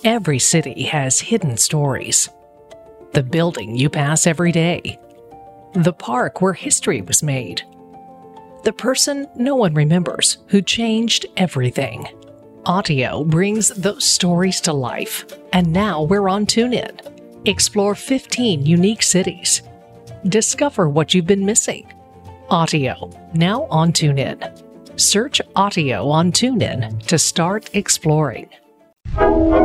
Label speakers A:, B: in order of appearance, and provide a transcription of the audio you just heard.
A: Every city has hidden stories. The building you pass every day. The park where history was made. The person no one remembers who changed everything. Audio brings those stories to life, and now we're on TuneIn. Explore 15 unique cities. Discover what you've been missing. Audio, now on TuneIn. Search Audio on TuneIn to start exploring.